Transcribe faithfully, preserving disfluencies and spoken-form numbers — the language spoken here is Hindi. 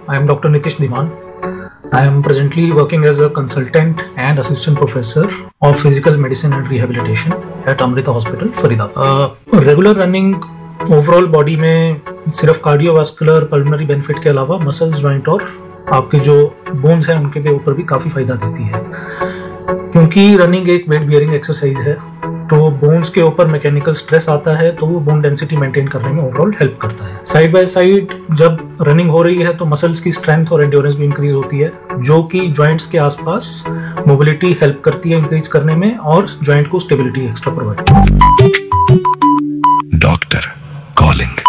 I am Doctor Nitish Dhiman. I am presently working as a consultant and assistant professor of physical medicine and rehabilitation at Amrita Hospital, Faridabad. Uh, regular running overall body में सिर्फ कार्डियोवास्कुलर पल्मोनरी बेनिफिट के अलावा मसल्स, जॉइंट और आपके जो बोन्स हैं उनके भी ऊपर भी काफ़ी फायदा देती है, क्योंकि रनिंग एक वेट बियरिंग एक्सरसाइज है। तो बोन्स के ऊपर मैकेनिकल स्ट्रेस आता है तो वो बोन डेंसिटी मेंटेन करने में ओवरऑल हेल्प करता है। साइड बाय साइड जब रनिंग हो रही है तो मसल्स की स्ट्रेंथ और एंड्योरेंस भी इंक्रीज होती है, जो कि जॉइंट्स के आसपास मोबिलिटी हेल्प करती है इंक्रीज करने में और जॉइंट को स्टेबिलिटी एक्स्ट्रा प्रोवाइड करती है। Doctor calling.